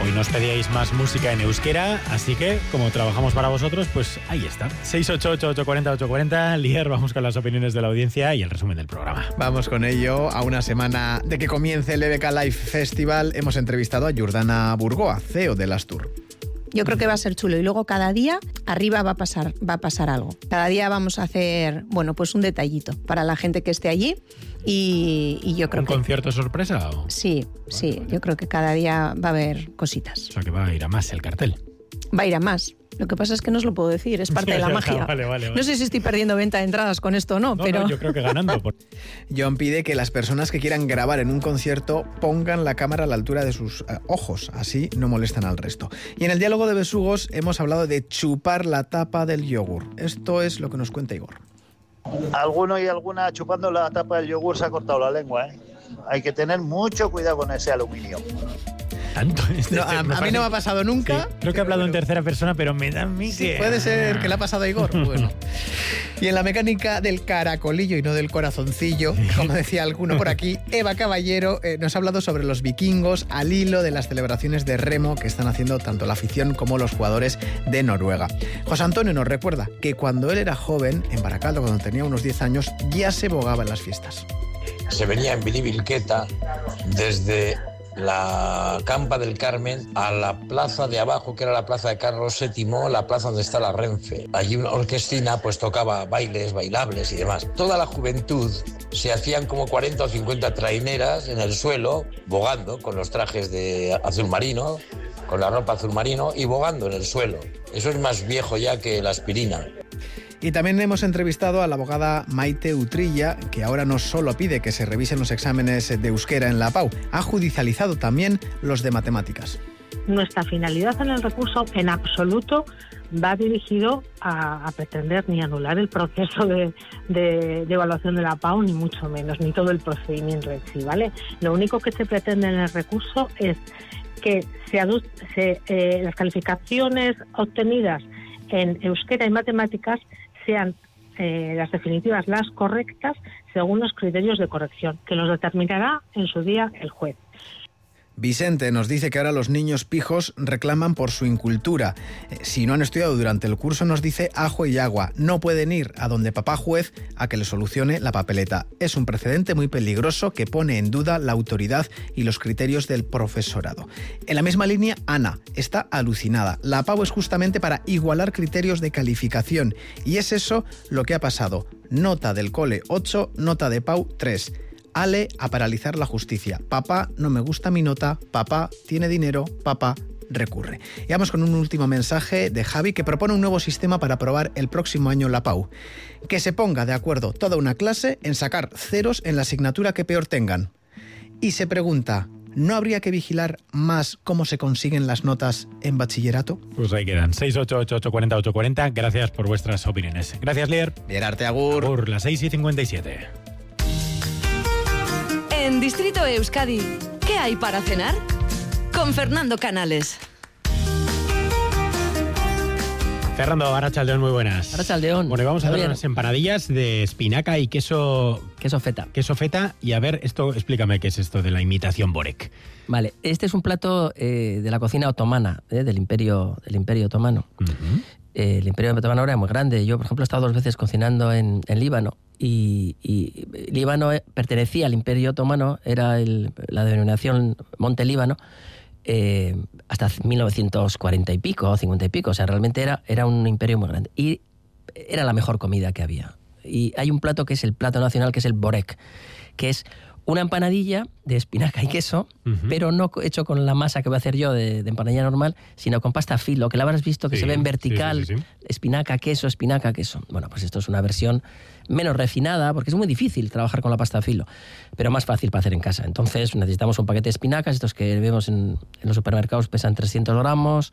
Hoy nos pedíais más música en euskera, así que, como trabajamos para vosotros, pues ahí está. 688-840-840. Lier, vamos con las opiniones de la audiencia y el resumen del programa. Vamos con ello. A una semana de que comience el EBK Live Festival, hemos entrevistado a Jordana Burgoa, CEO de Astur. Yo creo que va a ser chulo y luego cada día arriba va a pasar algo. Cada día vamos a hacer, bueno, pues un detallito para la gente que esté allí y yo creo ¿Un concierto sorpresa? ¿O? Sí, vale. Yo creo que cada día va a haber cositas. O sea que va a ir a más el cartel. Va a ir a más. Lo que pasa es que no os lo puedo decir, es parte de la magia. Vale. No sé si estoy perdiendo venta de entradas con esto o no, pero... No, yo creo que ganando. John pide que las personas que quieran grabar en un concierto pongan la cámara a la altura de sus ojos, así no molestan al resto. Y en el diálogo de besugos hemos hablado de chupar la tapa del yogur. Esto es lo que nos cuenta Igor. Alguno y alguna chupando la tapa del yogur se ha cortado la lengua, ¿eh? Hay que tener mucho cuidado con ese aluminio. Tanto. No, a mí no me ha pasado nunca. Sí, creo que he hablado en tercera persona, pero me da a mí sí, que... puede ser que le ha pasado a Igor. Bueno. Y en la mecánica del caracolillo y no del corazoncillo, como decía alguno por aquí, Eva Caballero nos ha hablado sobre los vikingos al hilo de las celebraciones de remo que están haciendo tanto la afición como los jugadores de Noruega. José Antonio nos recuerda que cuando él era joven, en Baracaldo, cuando tenía unos 10 años, ya se bogaba en las fiestas. Se venía en Biribilqueta desde la Campa del Carmen a la plaza de abajo, que era la plaza de Carlos VII, la plaza donde está la Renfe. Allí una orquestina pues tocaba bailes, bailables y demás. Toda la juventud se hacían como 40 o 50 traineras en el suelo, bogando con los trajes de azul marino, con la ropa azul marino y bogando en el suelo. Eso es más viejo ya que la aspirina. Y también hemos entrevistado a la abogada Maite Utrilla, que ahora no solo pide que se revisen los exámenes de euskera en la PAU, ha judicializado también los de matemáticas. Nuestra finalidad en el recurso en absoluto va dirigido a pretender ni anular el proceso de evaluación de la PAU, ni mucho menos, ni todo el procedimiento en sí, ¿vale? Lo único que se pretende en el recurso es que las calificaciones obtenidas en euskera y matemáticas sean las definitivas, las correctas, según los criterios de corrección, que los determinará en su día el juez. Vicente nos dice que ahora los niños pijos reclaman por su incultura. Si no han estudiado durante el curso, nos dice ajo y agua. No pueden ir a donde papá juez a que les solucione la papeleta. Es un precedente muy peligroso que pone en duda la autoridad y los criterios del profesorado. En la misma línea, Ana está alucinada. La PAU es justamente para igualar criterios de calificación. Y es eso lo que ha pasado. Nota del cole 8, nota de PAU 3. Ale a paralizar la justicia. Papá, no me gusta mi nota. Papá, tiene dinero. Papá, recurre. Y vamos con un último mensaje de Javi, que propone un nuevo sistema para aprobar el próximo año la PAU. Que se ponga de acuerdo toda una clase en sacar ceros en la asignatura que peor tengan. Y se pregunta, ¿no habría que vigilar más cómo se consiguen las notas en bachillerato? Pues ahí quedan. 688-840-840. Gracias por vuestras opiniones. Gracias, Lier. Bien arte, agur. Agur, las 6:57. En Distrito Euskadi, ¿qué hay para cenar? Con Fernando Canales. Fernando, Arratsaldeon, muy buenas. Arratsaldeon. Bueno, y vamos a hacer unas empanadillas de espinaca y queso... Queso feta. Queso feta. Y a ver, explícame qué es esto de la imitación Borek. Vale, este es un plato de la cocina otomana, del Imperio Otomano. Uh-huh. El Imperio Otomano era muy grande. Yo, por ejemplo, he estado 2 veces cocinando en Líbano. Y Líbano pertenecía al Imperio Otomano, era la denominación Monte Líbano, hasta 1940 y pico, 50 y pico. O sea, realmente era un imperio muy grande. Y era la mejor comida que había. Y hay un plato que es el plato nacional, que es el borek, que es una empanadilla de espinaca y queso, pero no hecho con la masa que voy a hacer yo de empanadilla normal, sino con pasta filo, que la habrás visto, que se ve en vertical, sí. Espinaca, queso. Bueno, pues esto es una versión menos refinada, porque es muy difícil trabajar con la pasta filo, pero más fácil para hacer en casa. Entonces necesitamos un paquete de espinacas, estos que vemos en los supermercados pesan 300 gramos,